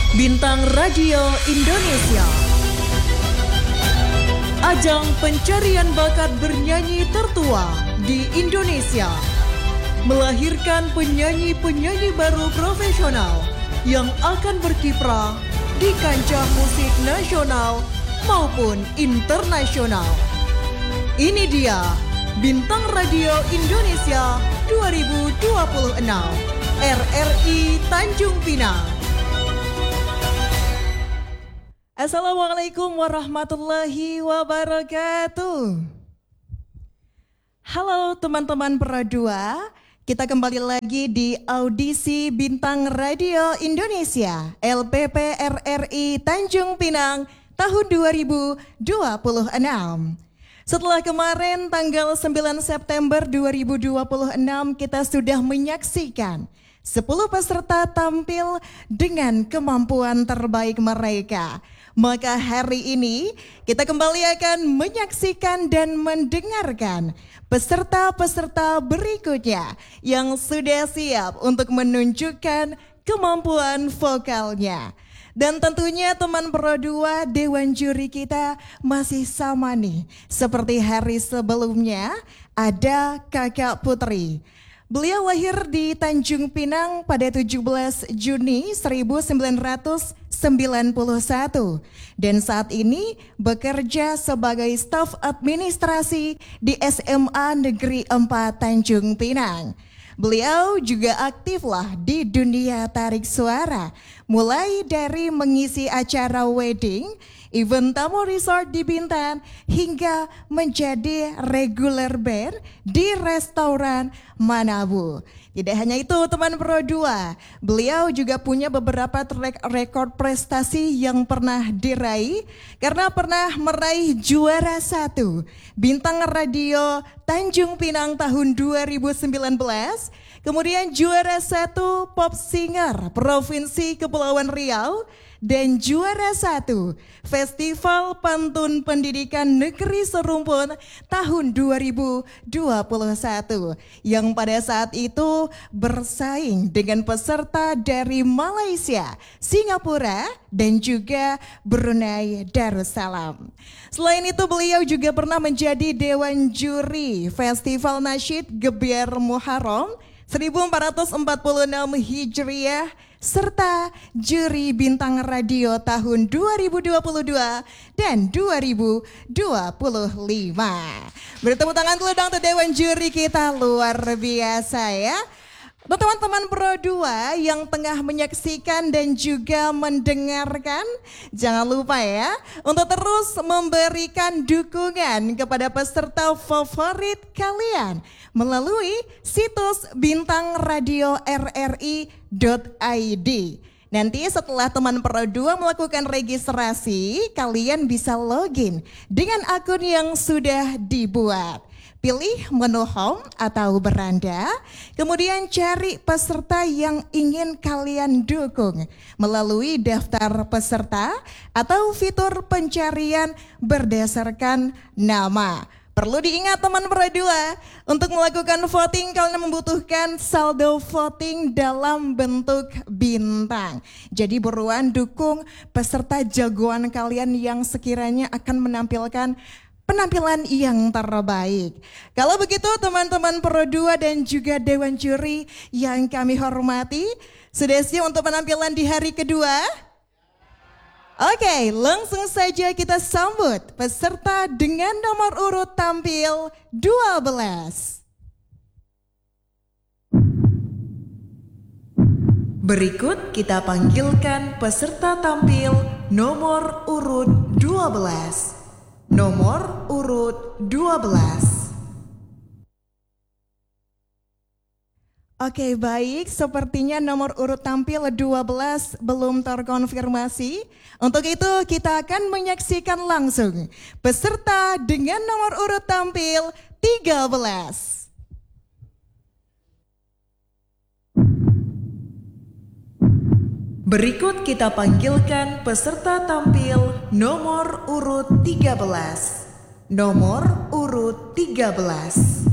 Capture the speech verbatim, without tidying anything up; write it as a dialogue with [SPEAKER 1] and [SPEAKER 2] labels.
[SPEAKER 1] Bintang Radio Indonesia. Ajang pencarian bakat bernyanyi tertua di Indonesia, melahirkan penyanyi-penyanyi baru profesional yang akan berkiprah di kancah musik nasional maupun internasional. Ini dia Bintang Radio Indonesia dua ribu dua puluh enam, R R I Tanjung Pinang. Assalamualaikum warahmatullahi wabarakatuh. Halo teman-teman Pro dua, kita kembali lagi di audisi Bintang Radio Indonesia L P P R R I Tanjung Pinang tahun dua ribu dua puluh enam. Setelah kemarin tanggal sembilan September dua ribu dua puluh enam kita sudah menyaksikan sepuluh peserta tampil dengan kemampuan terbaik mereka. Maka hari ini kita kembali akan menyaksikan dan mendengarkan peserta-peserta berikutnya yang sudah siap untuk menunjukkan kemampuan vokalnya. Dan tentunya teman Pro dua, Dewan Juri kita masih sama nih. Seperti hari sebelumnya ada Kakak Putri. Beliau lahir di Tanjung Pinang pada tujuh belas Juni seribu sembilan ratus sembilan puluh satu dan saat ini bekerja sebagai staf administrasi di S M A Negeri empat Tanjung Pinang. Beliau juga aktiflah di dunia tarik suara, mulai dari mengisi acara wedding, event tamu resort di Bintan, hingga menjadi regular band di restoran Manabu. Tidak hanya itu teman Pro dua, beliau juga punya beberapa track record prestasi yang pernah diraih karena pernah meraih juara satu Bintang Radio Tanjung Pinang tahun dua ribu sembilan belas, kemudian juara satu Pop Singer Provinsi Kepulauan Riau, dan juara satu Festival Pantun Pendidikan Negeri Serumpun tahun dua ribu dua puluh satu yang pada saat itu bersaing dengan peserta dari Malaysia, Singapura, dan juga Brunei Darussalam. Selain itu beliau juga pernah menjadi Dewan Juri Festival Nasyid Gebiar Muharram seribu empat ratus empat puluh enam Hijriah serta juri Bintang Radio tahun dua ribu dua puluh dua dan dua ribu dua puluh lima. Bertepuk tangan dulu dong untuk Dewan Juri kita, luar biasa ya. Untuk teman-teman Pro dua yang tengah menyaksikan dan juga mendengarkan, jangan lupa ya untuk terus memberikan dukungan kepada peserta favorit kalian melalui situs bintang radio r r i dot i d. Nanti setelah teman Pro dua melakukan registrasi, kalian bisa login dengan akun yang sudah dibuat. Pilih menu home atau beranda, kemudian cari peserta yang ingin kalian dukung melalui daftar peserta atau fitur pencarian berdasarkan nama. Perlu diingat teman Pro dua, untuk melakukan voting kalian membutuhkan saldo voting dalam bentuk bintang. Jadi buruan dukung peserta jagoan kalian yang sekiranya akan menampilkan penampilan yang terbaik. Kalau begitu teman-teman Pro dua dan juga Dewan Juri yang kami hormati, sudah siap untuk penampilan di hari kedua? Oke, langsung saja kita sambut peserta dengan nomor urut tampil dua belas. Berikut kita panggilkan peserta tampil nomor urut dua belas. Nomor urut dua belas. Oke, baik, sepertinya nomor urut tampil dua belas belum terkonfirmasi. Untuk itu kita akan menyaksikan langsung peserta dengan nomor urut tampil tiga belas. Berikut kita panggilkan peserta tampil nomor urut tiga belas. Nomor urut tiga belas.